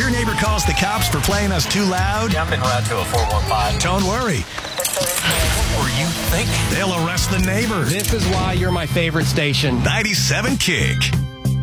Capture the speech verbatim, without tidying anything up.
your neighbor calls the cops for playing us too loud, Yeah, I'm en route to a four one five. don't worry. What were you thinking? They'll arrest the neighbor. This is why you're my favorite station. ninety-seven Kick.